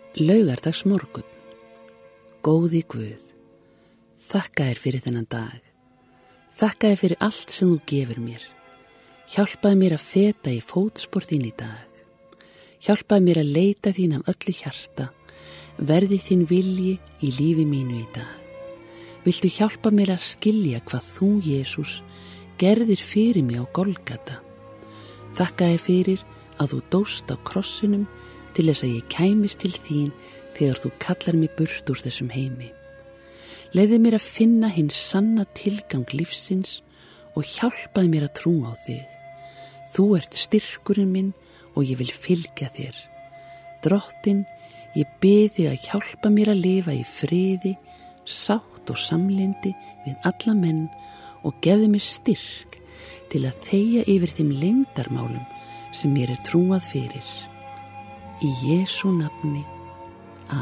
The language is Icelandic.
Laugardags morgun. Góði Guð, þakka þér fyrir þennan dag. Þakka þér fyrir allt sem þú gefur mér. Hjálpaði mér að feta í fótspor þín í dag. Hjálpaði mér að leita þín af öllu hjarta. Verði þín vilji í lífi mínu í dag. Viltu hjálpa mér að skilja hvað þú, Jesús, gerðir fyrir mig á Golgata. Þakka þér fyrir að þú dóst á krossinum til þess að ég kæmist til þín þegar þú kallar mig burt úr þessum heimi. Leyfðu mér að finna hinn sanna tilgang lífsins og hjálpaði mér að trúa á þig. Þú ert styrkurinn minn og ég vil fylgja þér. Drottinn, ég bið þig að hjálpa mér að lifa í friði, sátt og samlyndi við alla menn og gefðu mér styrk til að þegja yfir þeim leyndarmálum sem mér er trúað fyrir. Í Jesú nafni.